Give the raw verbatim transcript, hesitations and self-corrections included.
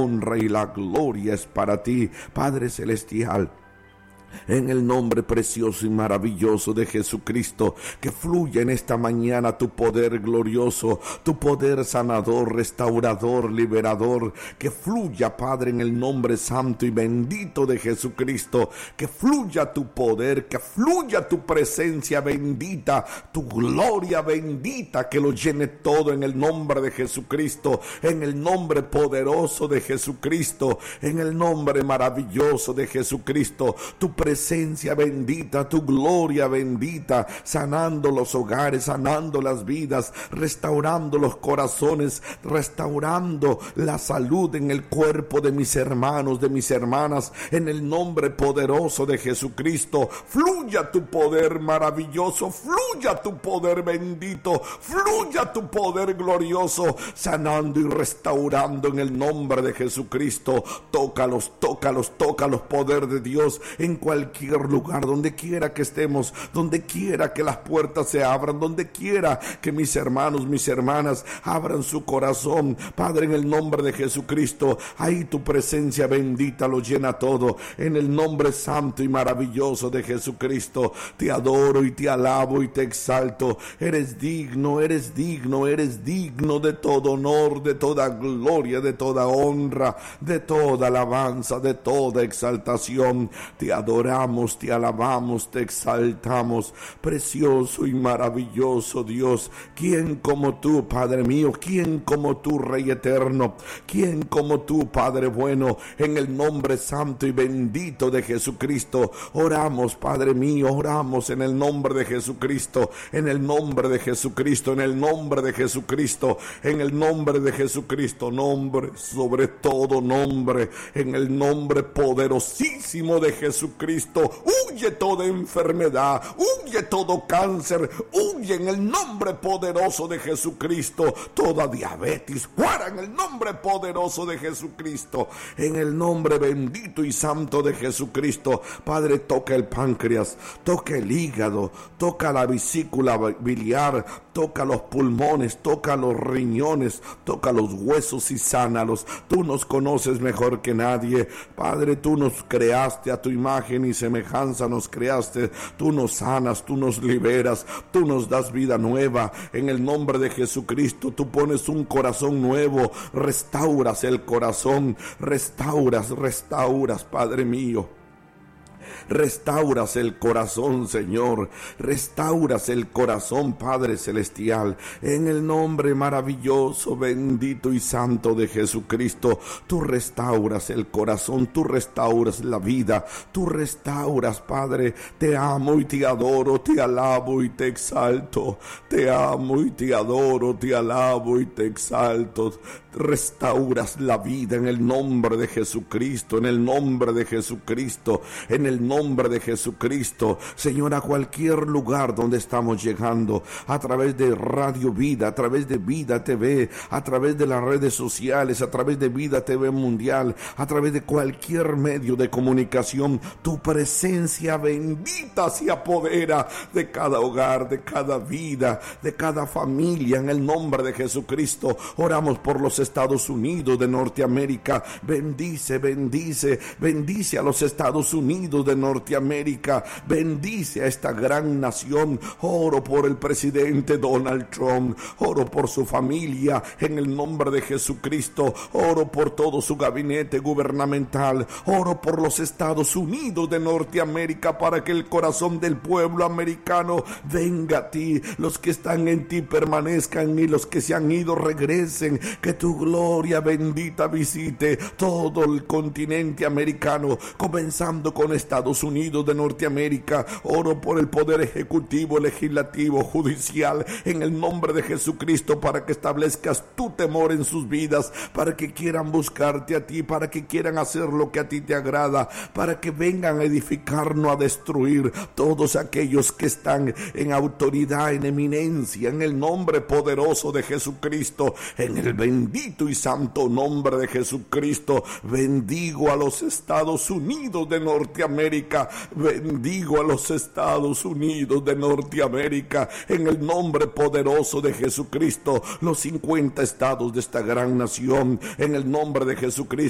honra y la gloria es para ti, Padre Celestial. En el nombre precioso y maravilloso de Jesucristo, que fluya en esta mañana tu poder glorioso, tu poder sanador, restaurador, liberador, que fluya, Padre, en el nombre santo y bendito de Jesucristo, que fluya tu poder, que fluya tu presencia bendita, tu gloria bendita, que lo llene todo en el nombre de Jesucristo, en el nombre poderoso de Jesucristo, en el nombre maravilloso de Jesucristo, tu presencia bendita, tu gloria bendita, sanando los hogares, sanando las vidas, restaurando los corazones, restaurando la salud en el cuerpo de mis hermanos, de mis hermanas, en el nombre poderoso de Jesucristo. Fluya tu poder maravilloso, fluya tu poder bendito, fluya tu poder glorioso, sanando y restaurando en el nombre de Jesucristo. Tócalos, tócalos, tócalos, poder de Dios, en cualquier lugar, donde quiera que estemos, donde quiera que las puertas se abran, donde quiera que mis hermanos, mis hermanas abran su corazón, Padre, en el nombre de Jesucristo, ahí tu presencia bendita lo llena todo, en el nombre santo y maravilloso de Jesucristo. Te adoro y te alabo y te exalto. Eres digno, eres digno, eres digno de todo honor, de toda gloria, de toda honra, de toda alabanza, de toda exaltación. Te adoramos, te alabamos, te exaltamos, precioso y maravilloso Dios. ¿Quién como tú, Padre mío? ¿Quién como tú, Rey eterno? ¿Quién como tú, Padre bueno? En el nombre santo y bendito de Jesucristo, oramos, Padre mío, oramos en el nombre de Jesucristo, en el nombre de Jesucristo, en el nombre de Jesucristo, en el nombre de Jesucristo, nombre sobre todo nombre, en el nombre poderosísimo de Jesucristo. Huye toda enfermedad, huye todo cáncer, huye en el nombre poderoso de Jesucristo, toda diabetes, fuera en el nombre poderoso de Jesucristo, en el nombre bendito y santo de Jesucristo. Padre, toca el páncreas, toca el hígado, toca la vesícula biliar, toca los pulmones, toca los riñones, toca los huesos y sánalos. Tú nos conoces mejor que nadie, Padre. Tú nos creaste a tu imagen y semejanza, nos creaste. Tú nos sanas, tú nos liberas, tú nos das vida nueva. En el nombre de Jesucristo, tú pones un corazón nuevo, restauras el corazón, restauras, restauras, Padre mío. Restauras el corazón, Señor. Restauras el corazón, Padre Celestial. En el nombre maravilloso, bendito y santo de Jesucristo, tú restauras el corazón, tú restauras la vida, tú restauras, Padre. Te amo y te adoro, te alabo y te exalto. Te amo y te adoro, te alabo y te exalto. Restauras la vida en el nombre de Jesucristo, en el nombre de Jesucristo, en el nombre de Jesucristo. Señor, a cualquier lugar donde estamos llegando, a través de Radio Vida, a través de Vida T V, a través de las redes sociales, a través de Vida T V Mundial, a través de cualquier medio de comunicación, tu presencia bendita se apodera de cada hogar, de cada vida, de cada familia. En el nombre de Jesucristo, oramos por los Estados Unidos de Norteamérica. Bendice, bendice, bendice a los Estados Unidos de Norteamérica. Bendice a esta gran nación. Oro por el presidente Donald Trump. Oro por su familia en el nombre de Jesucristo. Oro por todo su gabinete gubernamental. Oro por los Estados Unidos de Norteamérica, para que el corazón del pueblo americano venga a ti. Los que están en ti permanezcan, y los que se han ido regresen. Que tu gloria bendita visite todo el continente americano, comenzando con Estados Unidos de Norteamérica. Oro por el poder ejecutivo, legislativo, judicial, en el nombre de Jesucristo, para que establezcas tu temor en sus vidas, para que quieran buscarte a ti, para que quieran hacer lo que a ti te agrada, para que vengan a edificar, no a destruir. Todos aquellos que están en autoridad, en eminencia, en el nombre poderoso de Jesucristo, en el bendito y santo nombre de Jesucristo, bendigo a los Estados Unidos de Norteamérica, bendigo a los Estados Unidos de Norteamérica, en el nombre poderoso de Jesucristo, los cincuenta estados de esta gran nación, en el nombre de Jesucristo.